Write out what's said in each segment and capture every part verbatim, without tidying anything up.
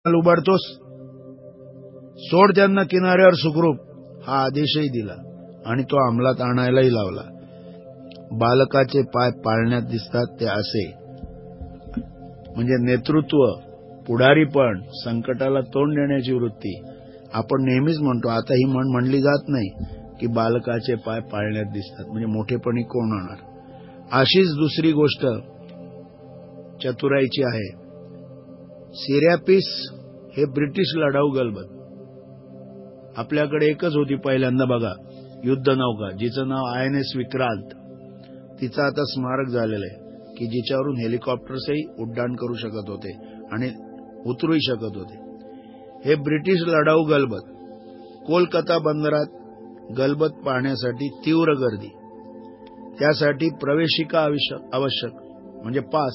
उभारतोस, सोड त्यांना किनाऱ्यावर सुखरूप, हा आदेशही दिला आणि तो अंमलात आणायलाही लावला. बालकाचे पाय पाळण्यात दिसतात ते असे, म्हणजे नेतृत्व, पुढारीपण, संकटाला तोंड देण्याची वृत्ती. आपण नेहमीच म्हणतो, आता ही म्हण म्हणली जात नाही की बालकाचे पाय पाळण्यात दिसतात, म्हणजे मोठेपणी कोण होणार. अशीच दुसरी गोष्ट चतुराईची आहे. सिरॅपिस हे ब्रिटिश लढाऊ गलबत, आपल्याकडे एकच होती पहिल्यांदा बघा युद्धनौका, जिचं नाव आय एन एस विक्रांत. तिचं आता स्मारक झालेलं आहे की जिच्यावरून हेलिकॉप्टर्सही उड्डाण करू शकत होते आणि उतरूही शकत होते. हे ब्रिटिश लढाऊ गलबत. कोलकाता बंदरात गलबत पाहण्यासाठी तीव्र गर्दी. त्यासाठी प्रवेशिका आवश्यक, म्हणजे पास.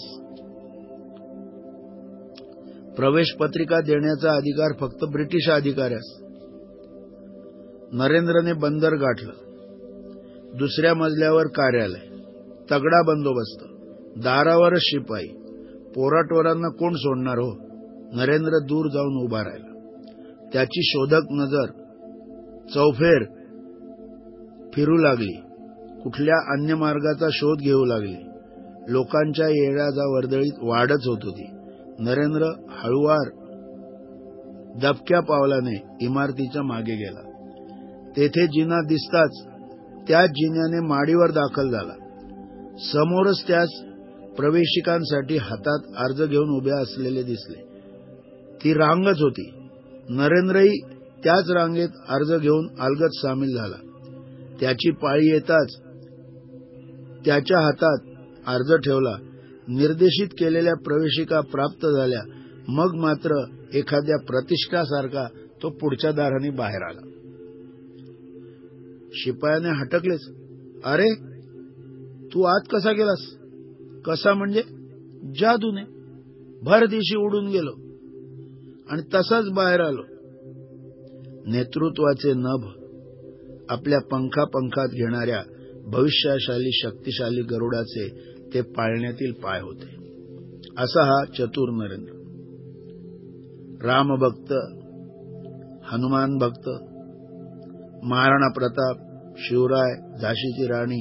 प्रवेश पत्रिका देण्याचा अधिकार फक्त ब्रिटिश अधिकाऱ्यास. नरेंद्रने बंदर गाठलं. दुसऱ्या मजल्यावर कार्यालय, तगडा बंदोबस्त, दारावरच शिपाई. पोराटोरांना कोण सोडणार हो. नरेंद्र दूर जाऊन उभा राहिला. त्याची शोधक नजर चौफेर फिरू लागली, कुठल्या अन्य मार्गाचा शोध घेऊ लागली. लोकांच्या येण्याचा वर्दळीत वाढच होत होती. नरेंद्र हळुवार दबक्या पावलाने इमारतीच्या मागे गेला. तेथे जिना दिसताच त्याच जिन्याने माडीवर दाखल झाला. समोरच त्यास प्रवेशिकांसाठी हातात अर्ज घेऊन उभ्या असलेले दिसले. ती रांगच होती. नरेंद्रही त्याच रांगेत अर्ज घेऊन अलगद सामील झाला. त्याची पाळी येताच त्याच्या हातात अर्ज ठेवला. निर्देशित केलेल्या प्रवेशिका प्राप्त झाल्या. मग मात्र एखाद्या प्रतिष्ठासारखा तो पुढच्या दाराने बाहेर आला. शिपायाने हटकलेच, अरे तू आत कसा गेलास? कसा म्हणजे? जादूने. भर दिवशी उडून गेलो आणि तसाच बाहेर आलो. नेतृत्वाचे नभ आपल्या पंखा पंखात घेणाऱ्या भविष्यशाली शक्तिशाली गरुडाचे ते पाळण्यातील पाय होते. असा हा चतुर नरेंद्र. रामभक्त, हनुमान भक्त, महाराणा प्रताप, शिवराय, झाशीची राणी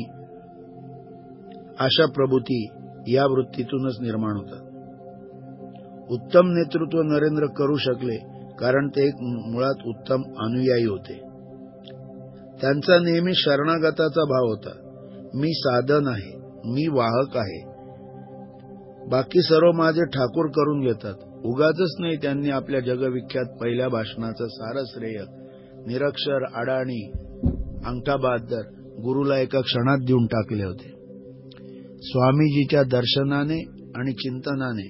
अशा प्रभूती या वृत्तीतूनच निर्माण होतात. उत्तम नेतृत्व नरेंद्र करू शकले कारण ते एक मुळात उत्तम अनुयायी होते. त्यांचा नेहमी शरणागताचा भाव होता. मी साधन आहे, मी वाहक आहे, बाकी सर्व माझे ठाकूर करून घेतात. उगाचच नाही त्यांनी आपल्या जगविख्यात पहिल्या भाषणाचं सारं श्रेय निरक्षर अडाणी अंगठा बहाद्दर गुरुला एका क्षणात देऊन टाकले होते. स्वामीजीच्या दर्शनाने आणि चिंतनाने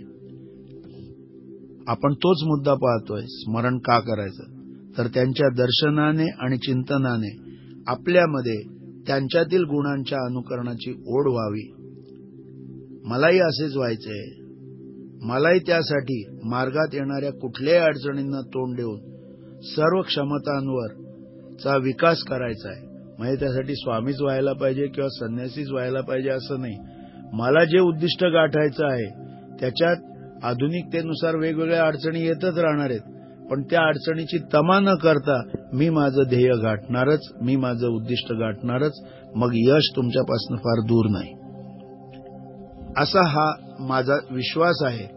आपण तोच मुद्दा पाहतोय. स्मरण का करायचं? तर त्यांच्या दर्शनाने आणि चिंतनाने आपल्यामध्ये त्यांच्यातील गुणांच्या अनुकरणाची ओढ व्हावी. मलाही असेच व्हायचंय. मलाही त्यासाठी मार्गात येणाऱ्या कुठल्याही अडचणींना तोंड देऊन सर्व क्षमतांवर चा विकास करायचा आहे. म्हणजे त्यासाठी स्वामीच व्हायला पाहिजे किंवा संन्यासीच व्हायला पाहिजे असं नाही. मला जे उद्दिष्ट गाठायचं आहे त्याच्यात आधुनिकतेनुसार वेगवेगळ्या अडचणी येतच राहणार आहेत, पण त्या अडचणीची तमा न करता मी माझं ध्येय गाठणारच, मी माझं उद्दिष्ट गाठणारच. मग यश तुमच्यापासून फार दूर नाही, असा हा माझा विश्वास आहे.